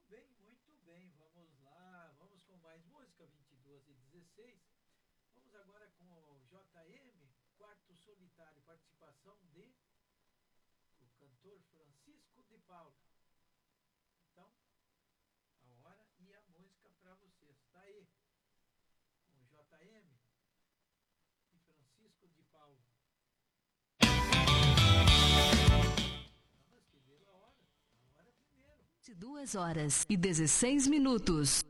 muito bem. Vamos lá. Vamos com mais música, 22h16. Vamos agora com o JM, Quarto Solitário, participação de o cantor Francisco de Paula. Então, a hora e a música para vocês. Tá aí, com o JM e Francisco de Paula. Mas que deu a hora primeiro. 22h16.